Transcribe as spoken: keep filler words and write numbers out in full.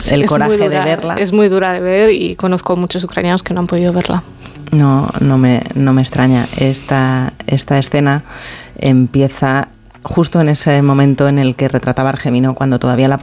el es coraje dura, de verla. Es muy dura de ver y conozco muchos ucranianos que no han podido verla. No, no me, no me extraña. Esta, esta escena empieza justo en ese momento en el que retrataba Argemino, cuando todavía la